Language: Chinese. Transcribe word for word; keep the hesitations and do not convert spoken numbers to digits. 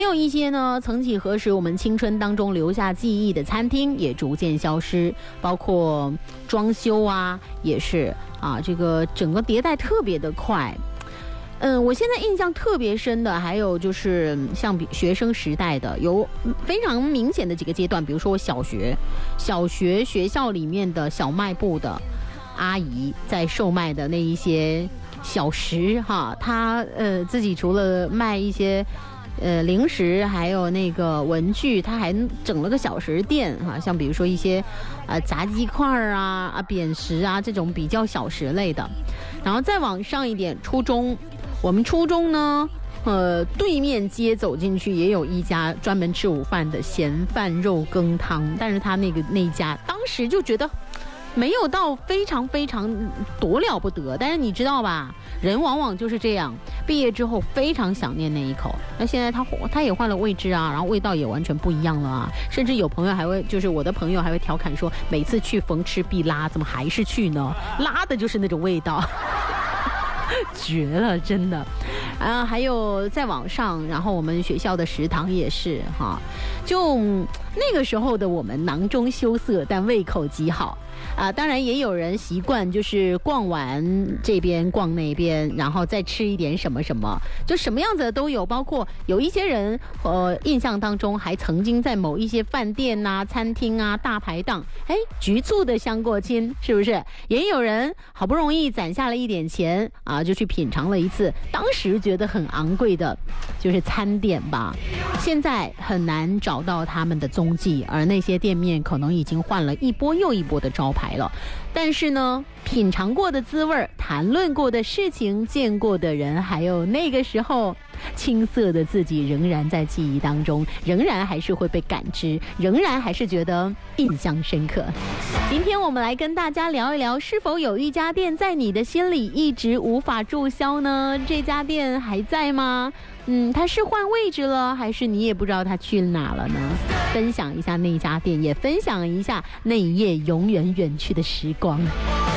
也有一些呢，曾几何时我们青春当中留下记忆的餐厅也逐渐消失，包括装修啊，也是啊，这个整个迭代特别的快。嗯，我现在印象特别深的，还有就是像比学生时代的，有非常明显的几个阶段，比如说我小学，小学学校里面的小卖部的阿姨在售卖的那一些小食哈，她呃自己除了卖一些呃零食，还有那个文具，她还整了个小食店哈，像比如说一些呃炸鸡块啊、啊扁食啊这种比较小食类的，然后再往上一点，初中。我们初中呢，呃，对面街走进去也有一家专门吃午饭的咸饭肉羹汤，但是他那个那家当时就觉得没有到非常非常多了不得，但是你知道吧，人往往就是这样，毕业之后非常想念那一口。那现在他他也换了位置啊，然后味道也完全不一样了啊，甚至有朋友还会，就是我的朋友还会调侃说，每次去逢吃必拉，怎么还是去呢？拉的就是那种味道。绝了，真的啊！还有再往上，然后我们学校的食堂也是哈，就那个时候的我们囊中羞涩，但胃口极好啊。当然也有人习惯就是逛完这边逛那边，然后再吃一点什么什么，就什么样子的都有。包括有一些人，呃，印象当中还曾经在某一些饭店啊、餐厅啊大排档，哎，局促的相过亲，是不是？也有人好不容易攒下了一点钱啊，就去品尝了一次，当时觉得很昂贵的，就是餐点吧。现在很难找到他们的踪迹，而那些店面可能已经换了一波又一波的招牌了。但是呢，品尝过的滋味，谈论过的事情，见过的人，还有那个时候青涩的自己，仍然在记忆当中，仍然还是会被感知，仍然还是觉得印象深刻。今天我们来跟大家聊一聊，是否有一家店在你的心里一直无法注销呢？这家店还在吗？嗯，它是换位置了，还是你也不知道它去哪了呢？分享一下那家店，也分享一下那一夜永远远去的时光。